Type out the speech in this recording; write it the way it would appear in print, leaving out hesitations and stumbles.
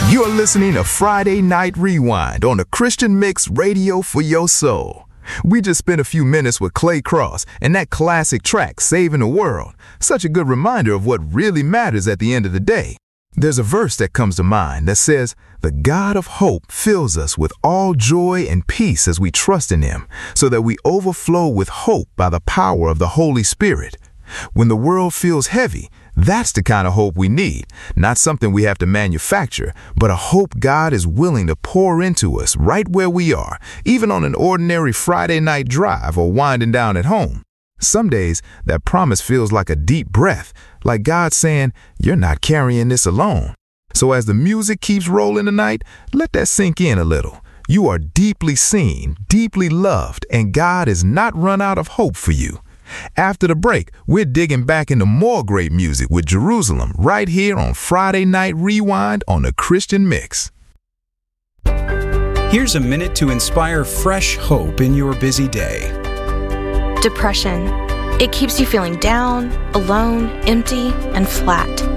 You're listening to Friday Night Rewind on the Christian Mix Radio for your soul. We just spent a few minutes with Clay Cross and that classic track, Saving the World. Such a good reminder of what really matters at the end of the day. There's a verse that comes to mind that says, "The God of hope fills us with all joy and peace as we trust in Him, so that we overflow with hope by the power of the Holy Spirit." When the world feels heavy, that's the kind of hope we need. Not something we have to manufacture, but a hope God is willing to pour into us right where we are, even on an ordinary Friday night drive or winding down at home. Some days, that promise feels like a deep breath, like God saying, "You're not carrying this alone." So as the music keeps rolling tonight, let that sink in a little. You are deeply seen, deeply loved, and God has not run out of hope for you. After the break, we're digging back into more great music with Jerusalem right here on Friday Night Rewind on the Christian Mix. Here's a minute to inspire fresh hope in your busy day. Depression. It keeps you feeling down, alone, empty, and flat.